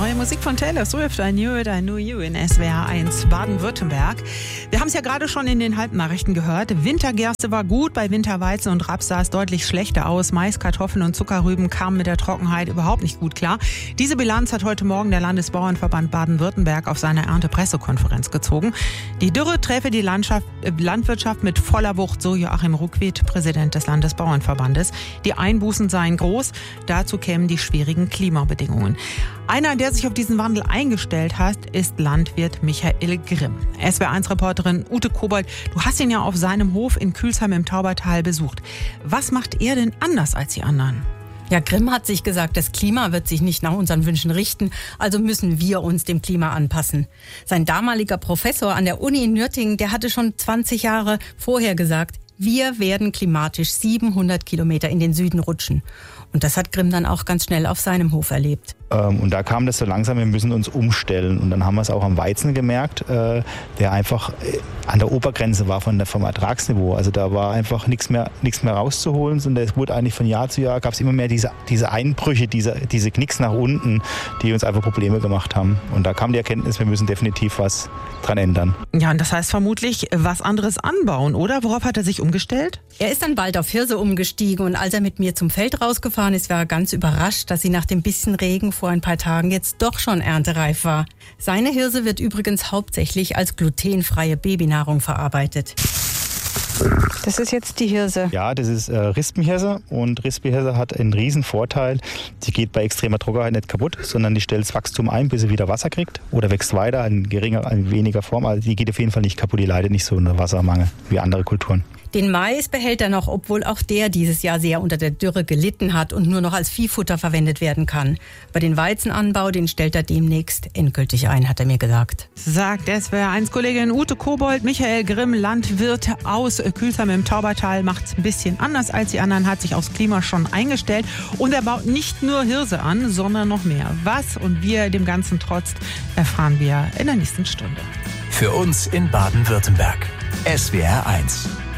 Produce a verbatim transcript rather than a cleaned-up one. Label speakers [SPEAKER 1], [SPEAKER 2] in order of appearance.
[SPEAKER 1] Neue Musik von Taylor Swift, I Knew It, I Knew You in S W R eins Baden-Württemberg. Wir haben es ja gerade schon in den Halbnachrichten gehört. Wintergerste war gut, bei Winterweizen und Raps sah es deutlich schlechter aus. Mais, Kartoffeln und Zuckerrüben kamen mit der Trockenheit überhaupt nicht gut klar. Diese Bilanz hat heute Morgen der Landesbauernverband Baden-Württemberg auf seiner Erntepressekonferenz gezogen. Die Dürre träfe die Landschaft, äh, Landwirtschaft mit voller Wucht, so Joachim Ruckwied, Präsident des Landesbauernverbandes. Die Einbußen seien groß, dazu kämen die schwierigen Klimabedingungen. Einer, der sich auf diesen Wandel eingestellt hat, ist Landwirt Michael Grimm. S W R eins Reporterin Ute Kobold, du hast ihn ja auf seinem Hof in Kühlsheim im Taubertal besucht. Was macht er denn anders als die anderen?
[SPEAKER 2] Ja, Grimm hat sich gesagt, das Klima wird sich nicht nach unseren Wünschen richten, also müssen wir uns dem Klima anpassen. Sein damaliger Professor an der Uni in Nürtingen, der hatte schon zwanzig Jahre vorher gesagt, wir werden klimatisch siebenhundert Kilometer in den Süden rutschen. Und das hat Grimm dann auch ganz schnell auf seinem Hof erlebt.
[SPEAKER 3] Ähm, und da kam das so langsam, wir müssen uns umstellen. Und dann haben wir es auch am Weizen gemerkt, äh, der einfach äh, an der Obergrenze war von der, vom Ertragsniveau. Also da war einfach nichts mehr, nichts mehr rauszuholen. Und es wurde eigentlich von Jahr zu Jahr, gab es immer mehr diese, diese Einbrüche, diese, diese Knicks nach unten, die uns einfach Probleme gemacht haben. Und da kam die Erkenntnis, wir müssen definitiv was dran ändern.
[SPEAKER 1] Ja, und das heißt vermutlich was anderes anbauen, oder? Worauf hat er sich umgestellt?
[SPEAKER 2] Er ist dann bald auf Hirse umgestiegen und als er mit mir zum Feld rausgefahren ist, war er ganz überrascht, dass sie nach dem bisschen Regen vor ein paar Tagen jetzt doch schon erntereif war. Seine Hirse wird übrigens hauptsächlich als glutenfreie Babynahrung verarbeitet.
[SPEAKER 4] Das ist jetzt die Hirse.
[SPEAKER 3] Ja, das ist äh, Rispenhirse und Rispenhirse hat einen riesen Vorteil. Sie geht bei extremer Trockenheit nicht kaputt, sondern die stellt das Wachstum ein, bis sie wieder Wasser kriegt oder wächst weiter in geringer, in weniger Form. Also die geht auf jeden Fall nicht kaputt, die leidet nicht so unter Wassermangel wie andere Kulturen.
[SPEAKER 2] Den Mais behält er noch, obwohl auch der dieses Jahr sehr unter der Dürre gelitten hat und nur noch als Viehfutter verwendet werden kann. Bei den Weizenanbau, den stellt er demnächst endgültig ein, hat er mir gesagt.
[SPEAKER 1] Sagt S W R eins Kollegin Ute Kobold. Michael Grimm, Landwirt aus Kühlsheim im Taubertal, macht es ein bisschen anders als die anderen, hat sich aufs Klima schon eingestellt. Und er baut nicht nur Hirse an, sondern noch mehr. Was und wie er dem Ganzen trotzt, erfahren wir in der nächsten Stunde.
[SPEAKER 5] Für uns in Baden-Württemberg. S W R eins.